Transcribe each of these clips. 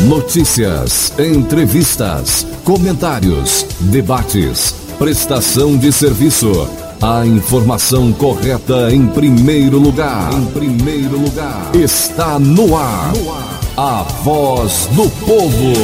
Notícias, entrevistas, comentários, debates, prestação de serviço. A informação correta em primeiro lugar. Está no ar. A Voz do Povo.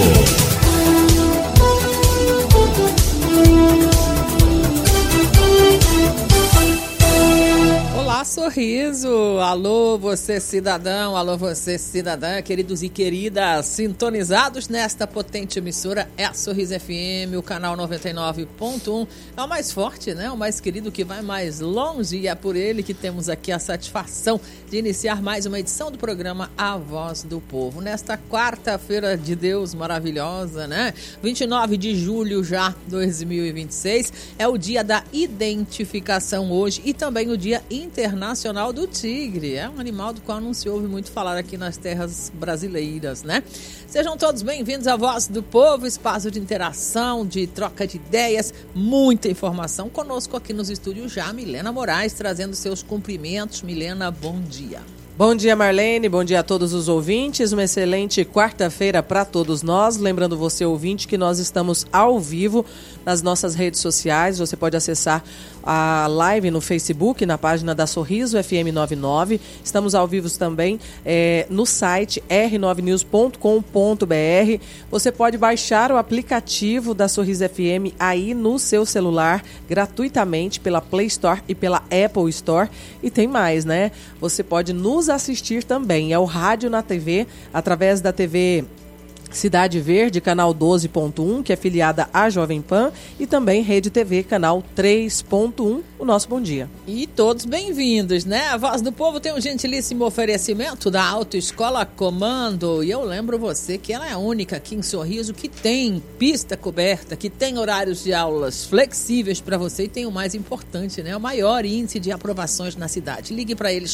Sorriso, alô você cidadão, alô você cidadã, queridos e queridas, sintonizados nesta potente emissora, é a Sorriso FM, o canal 99.1, é o mais forte, né? O mais querido, que vai mais longe, e é por ele que temos aqui a satisfação de iniciar mais uma edição do programa A Voz do Povo, nesta quarta-feira de Deus maravilhosa, né? 29 de julho já, 2026, é o dia da identificação hoje e também o dia internacional do tigre. É um animal do qual não se ouve muito falar aqui nas terras brasileiras, né? Sejam todos bem-vindos à Voz do Povo, espaço de interação, de troca de ideias, muita informação. Conosco aqui nos estúdios já Milena Moraes, trazendo seus cumprimentos. Milena, bom dia. Bom dia, Marlene, bom dia a todos os ouvintes, uma excelente quarta-feira para todos nós. Lembrando você, ouvinte, que nós estamos ao vivo nas nossas redes sociais. Você pode acessar a live no Facebook, na página da Sorriso FM 99. Estamos ao vivo também no site r9news.com.br. Você pode baixar o aplicativo da Sorriso FM aí no seu celular, gratuitamente, pela Play Store e pela Apple Store. E tem mais, né? Você pode nos assistir também. É o rádio na TV, através da TV Cidade Verde, canal 12.1, que é filiada à Jovem Pan, e também Rede TV, canal 3.1, o nosso bom dia. E todos bem-vindos, né? A Voz do Povo tem um gentilíssimo oferecimento da Autoescola Comando, e eu lembro você que ela é a única aqui em Sorriso que tem pista coberta, que tem horários de aulas flexíveis para você, e tem o mais importante, né? O maior índice de aprovações na cidade. Ligue para eles,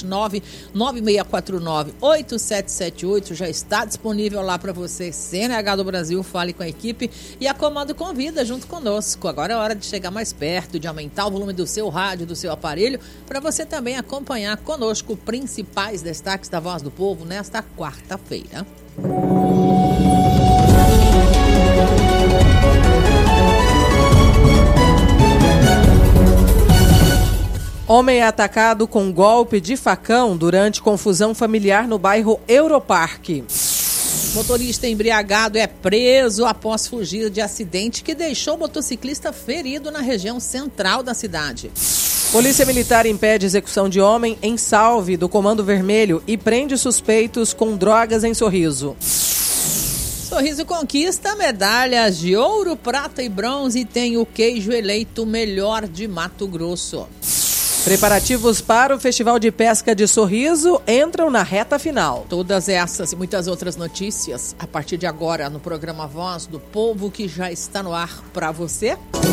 99649-8778, já está disponível lá para vocês. CNH do Brasil, fale com a equipe, e a Comando convida junto conosco. Agora é hora de chegar mais perto, de aumentar o volume do seu rádio, do seu aparelho, para você também acompanhar conosco principais destaques da Voz do Povo nesta quarta-feira. Homem é atacado com golpe de facão durante confusão familiar no bairro Europarque. Motorista embriagado é preso após fugir de acidente que deixou o motociclista ferido na região central da cidade. Polícia Militar impede execução de homem em Salve do Comando Vermelho e prende suspeitos com drogas em Sorriso. Sorriso conquista medalhas de ouro, prata e bronze e tem o queijo eleito melhor de Mato Grosso. Preparativos para o Festival de Pesca de Sorriso entram na reta final. Todas essas e muitas outras notícias a partir de agora no programa Voz do Povo, que já está no ar para você.